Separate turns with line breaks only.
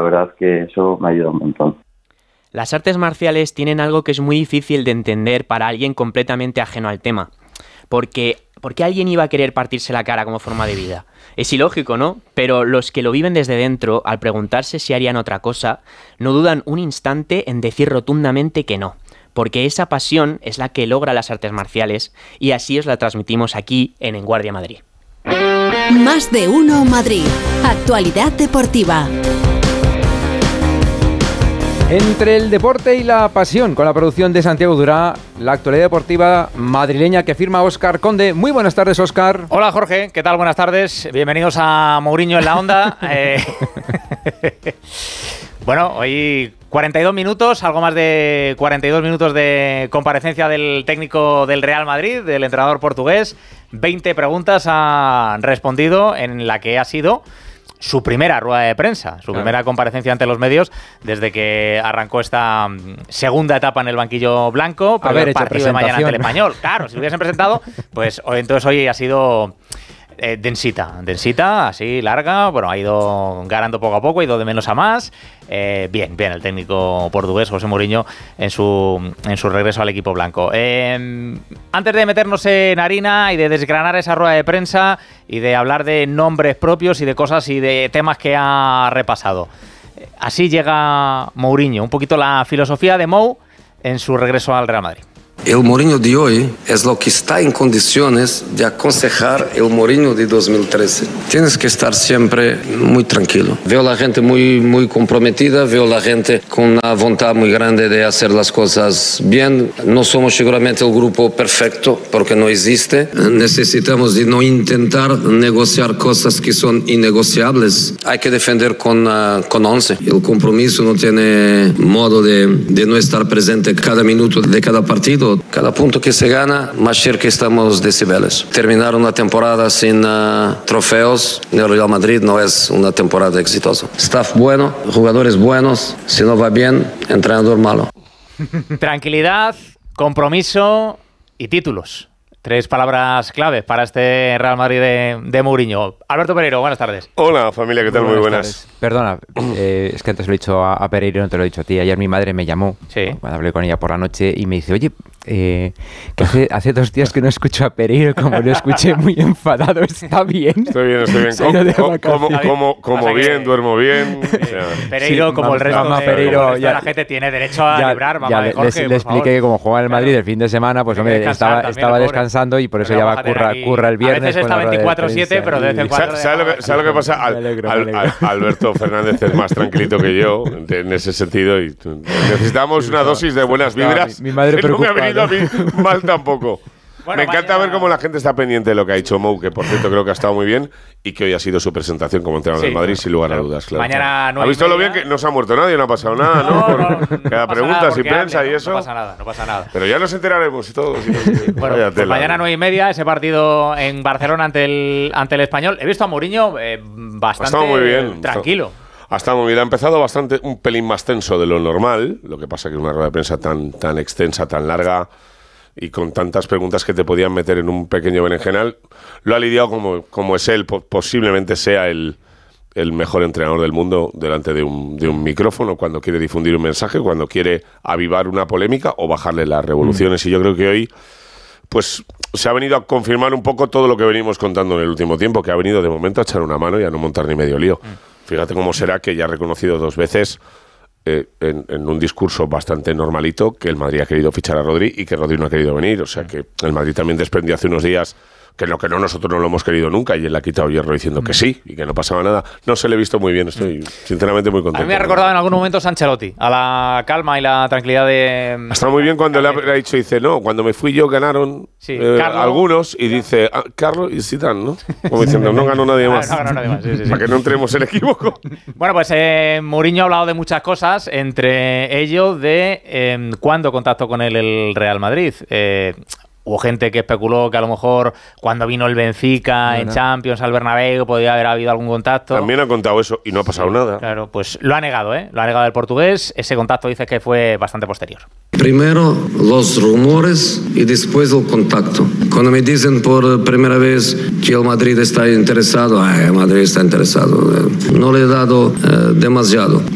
verdad es que eso me ayuda un montón.
Las artes marciales tienen algo que es muy difícil de entender para alguien completamente ajeno al tema. ¿Por qué alguien iba a querer partirse la cara como forma de vida? Es ilógico, ¿no? Pero los que lo viven desde dentro, al preguntarse si harían otra cosa, no dudan un instante en decir rotundamente que no. Porque esa pasión es la que logra las artes marciales y así os la transmitimos aquí en Guardia Madrid.
Más de uno Madrid. Actualidad deportiva.
Entre el deporte y la pasión, con la producción de Santiago Durá, la actualidad deportiva madrileña que firma Óscar Conde. Muy buenas tardes, Óscar.
Hola, Jorge. ¿Qué tal? Buenas tardes. Bienvenidos a Mourinho en la Onda. Bueno, hoy 42 minutos, algo más de 42 minutos de comparecencia del técnico del Real Madrid, del entrenador portugués. 20 preguntas ha respondido en la que ha sido su primera rueda de prensa, su primera comparecencia ante los medios desde que arrancó esta segunda etapa en el banquillo blanco, pero el partido de mañana ante el Español. Claro, si lo hubiesen presentado, pues entonces hoy ha sido densita, así larga, bueno, ha ido ganando poco a poco, ha ido de menos a más. Bien, el técnico portugués, José Mourinho, en su regreso al equipo blanco. Antes de meternos en harina y de desgranar esa rueda de prensa y de hablar de nombres propios y de cosas y de temas que ha repasado, así llega Mourinho, un poquito la filosofía de Mou en su regreso al Real Madrid.
El Mourinho de hoy es lo que está en condiciones de aconsejar el Mourinho de 2013. Tienes que estar siempre muy tranquilo. Veo la gente muy comprometida, veo la gente con una voluntad muy grande de hacer las cosas bien. No somos seguramente el grupo perfecto, porque no existe. Necesitamos de no intentar negociar cosas que son innegociables. Hay que defender con 11. El compromiso no tiene modo de no estar presente cada minuto de cada partido. Cada punto que se gana, más cerca estamos de Cibeles. Terminar una temporada sin trofeos en el Real Madrid no es una temporada exitosa. Staff bueno, jugadores buenos, si no va bien, entrenador malo.
Tranquilidad, compromiso y títulos. 3 palabras claves para este Real Madrid de Mourinho. Alberto Pereiro, buenas tardes.
Hola, familia, ¿qué tal? Muy buenas.
Perdona, es que antes lo he dicho a Pereiro, no te lo he dicho a ti. Ayer mi madre me llamó, cuando hablé con ella por la noche, y me dice, oye, que hace 2 días que no escucho a Pereiro, como lo escuché muy enfadado, ¿está bien?
Estoy bien. Como bien, duermo bien.
Pereiro, como el resto de la gente, tiene derecho a librar.
Le expliqué que como juega en el Madrid el fin de semana, pues hombre, estaba descansando y por eso ya va curra el viernes.
A veces está 24/7, pero de vez en cuando...
¿Sabes lo que pasa? Alberto Fernández es más tranquilito que yo en ese sentido y necesitamos una dosis de buenas vibras.
Mi madre
no me ha venido a mí mal tampoco. Bueno, me encanta ver cómo la gente está pendiente de lo que ha dicho Mou, que por cierto creo que ha estado muy bien y que hoy ha sido su presentación como entrenador del Madrid, sin lugar a dudas. Claro.
Mañana
¿Ha visto lo bien que no se ha muerto nadie? No ha pasado nada, ¿no? Cada preguntas y prensa y eso.
No pasa nada.
Pero ya nos enteraremos y todo.
Bueno, pues mañana 9:30, ese partido en Barcelona ante el Español. He visto a Mourinho bastante muy bien, tranquilo.
Ha estado muy bien. Ha empezado un pelín más tenso de lo normal. Lo que pasa que una rueda de prensa tan extensa, tan larga y con tantas preguntas que te podían meter en un pequeño berenjenal, lo ha lidiado como es él. Posiblemente sea el mejor entrenador del mundo delante de un micrófono, cuando quiere difundir un mensaje, cuando quiere avivar una polémica o bajarle las revoluciones. Y yo creo que hoy pues se ha venido a confirmar un poco todo lo que venimos contando en el último tiempo, que ha venido de momento a echar una mano y a no montar ni medio lío. Fíjate cómo será que ya ha reconocido 2 veces en un discurso bastante normalito que el Madrid ha querido fichar a Rodri y que Rodri no ha querido venir. O sea que el Madrid también desprendió hace unos días que nosotros no lo hemos querido nunca, y él le ha quitado hierro diciendo que sí y que no pasaba nada. No se le he visto muy bien, estoy sinceramente muy contento.
A mí me ha recordado en algún momento Ancelotti, a la calma y la tranquilidad de...
Está muy bien cuando le ha dicho, dice, no, cuando me fui yo ganaron algunos, y dice, Carlos y Zidane, ¿no? Como diciendo, no ganó nadie más.
No ganó nadie más, sí.
Para que no entremos en equívoco.
Bueno, pues Mourinho ha hablado de muchas cosas, entre ellos de cuándo contactó con él el Real Madrid. Hubo gente que especuló que a lo mejor cuando vino el Benfica en Champions al Bernabéu podía haber habido algún contacto.
También ha contado eso y no ha pasado nada.
Claro, pues lo ha negado, Lo ha negado el portugués. Ese contacto dice que fue bastante posterior.
Primero los rumores y después el contacto. Cuando me dicen por primera vez que el Madrid está interesado, el Madrid está interesado. No le he dado demasiado.